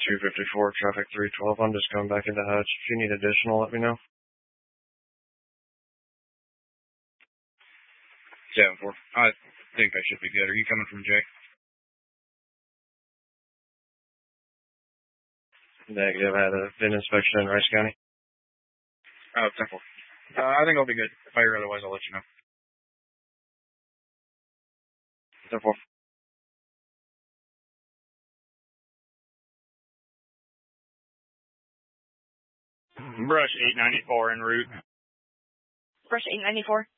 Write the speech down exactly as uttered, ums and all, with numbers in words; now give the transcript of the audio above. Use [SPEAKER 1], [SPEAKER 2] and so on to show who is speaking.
[SPEAKER 1] two fifty-four, traffic three twelve. I'm just going back into Hutch. If you need additional, let me know.
[SPEAKER 2] seven four. I think I should be good. Are you coming from Jay?
[SPEAKER 1] Negative. I had a V I N inspection in Rice County.
[SPEAKER 2] Oh, ten four. Uh, I think I'll be good. If I hear otherwise, I'll let you know.
[SPEAKER 1] ten four.
[SPEAKER 2] Brush eight ninety-four en route.
[SPEAKER 3] Brush eight ninety-four.